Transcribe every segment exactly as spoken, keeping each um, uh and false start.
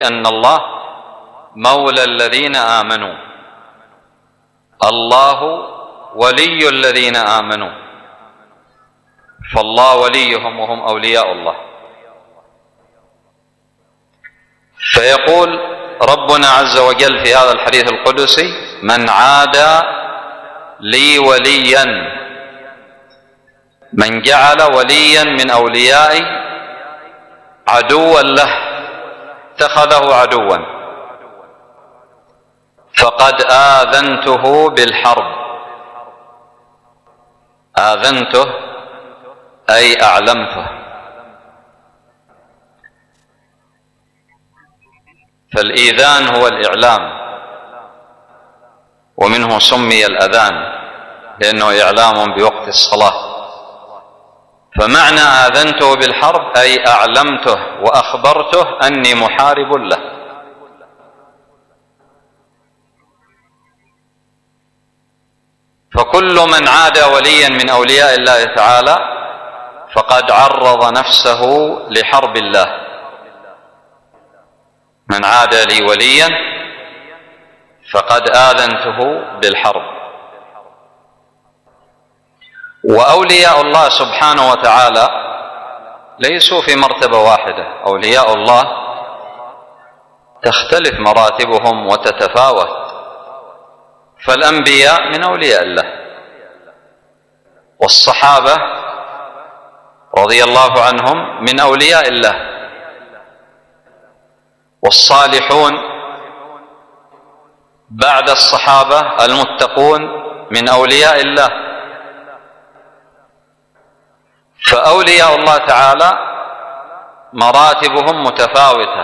أن الله مولى الذين آمنوا، الله ولي الذين آمنوا، فالله وليهم وهم أولياء الله. فيقول ربنا عز وجل في هذا الحديث القدسي: من عادى لي وليا، من جعل وليا من أوليائي عدوا له اتخذه عدوا فقد آذنته بالحرب. آذنته أي أعلمته. فالإيذان هو الإعلام، ومنه سمي الأذان لأنه إعلام بوقت الصلاة. فمعنى آذنته بالحرب أي أعلمته وأخبرته أني محارب له. فكل من عادى وليا من أولياء الله تعالى فقد عرض نفسه لحرب الله. من عادى لي وليا فقد آذنته بالحرب. وأولياء الله سبحانه وتعالى ليسوا في مرتبة واحدة. أولياء الله تختلف مراتبهم وتتفاوت. فالأنبياء من أولياء الله، والصحابة رضي الله عنهم من أولياء الله، والصالحون بعد الصحابة المتقون من أولياء الله. فأولياء الله تعالى مراتبهم متفاوتة،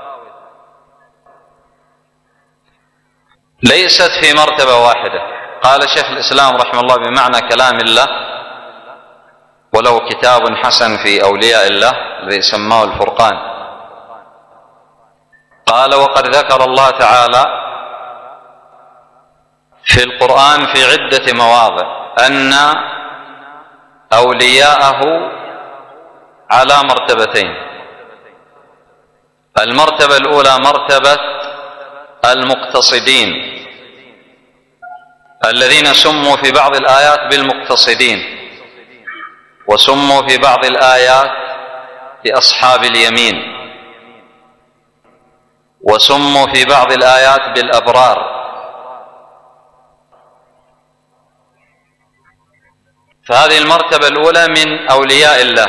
ليست في مرتبة واحدة. قال شيخ الإسلام رحمه الله بمعنى كلام الله: ولو كتاب حسن في أولياء الله الذي سماه الفرقان. قال: وقد ذكر الله تعالى في القرآن في عدة مواضع أن أولياءه على مرتبتين. المرتبة الأولى مرتبة المقتصدين الذين سموا في بعض الآيات بالمقتصدين، وسموا في بعض الآيات بأصحاب اليمين، وسموا في بعض الآيات بالأبرار. فهذه المرتبة الأولى من أولياء الله.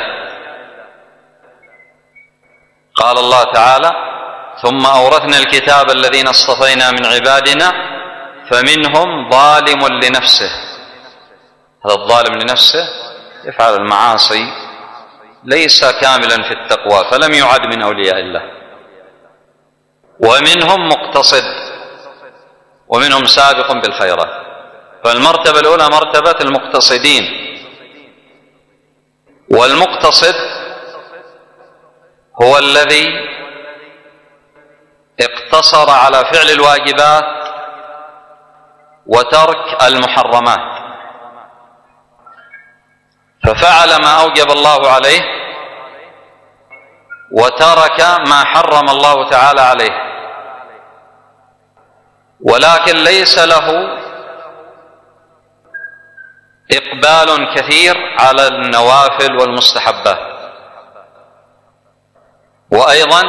قال الله تعالى: ثم أورثنا الكتاب الذين اصطفينا من عبادنا فمنهم ظالم لنفسه. هذا الظالم لنفسه يفعل المعاصي، ليس كاملا في التقوى فلم يعد من أولياء الله. ومنهم مقتصد، ومنهم سابق بالخيرات. فالمرتبة الأولى مرتبة المقتصدين. والمقتصد هو الذي اقتصر على فعل الواجبات وترك المحرمات، ففعل ما أوجب الله عليه وترك ما حرم الله تعالى عليه، ولكن ليس له إقبال كثير على النوافل والمستحبات، وأيضا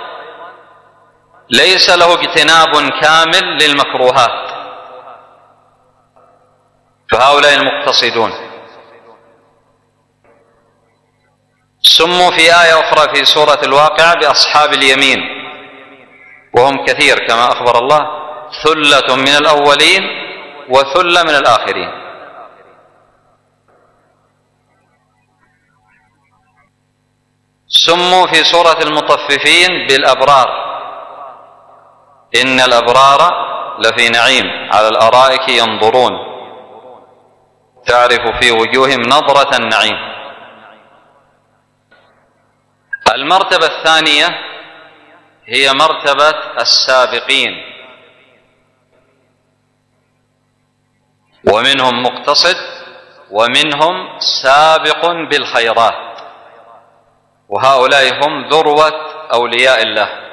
ليس له اجتناب كامل للمكروهات. فهؤلاء المقتصدون سموا في آية أخرى في سورة الواقعة بأصحاب اليمين، وهم كثير كما أخبر الله: ثلة من الأولين وثلة من الآخرين. سموا في سورة المطففين بالأبرار: إن الأبرار لفي نعيم على الأرائك ينظرون تعرف في وجوههم نظرة النعيم. المرتبة الثانية هي مرتبة السابقين، ومنهم مقتصد ومنهم سابق بالخيرات، وهؤلاء هم ذروة أولياء الله.